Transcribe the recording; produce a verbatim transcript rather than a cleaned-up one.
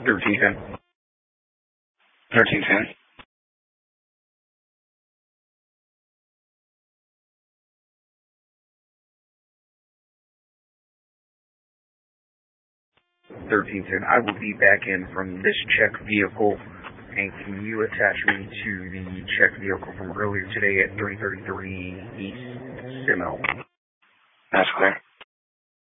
thirteen ten. thirteen ten. thirteen ten. I will be back in from this check vehicle. And can you attach me to the check vehicle from earlier today at three thirty-three East Simmel? That's clear.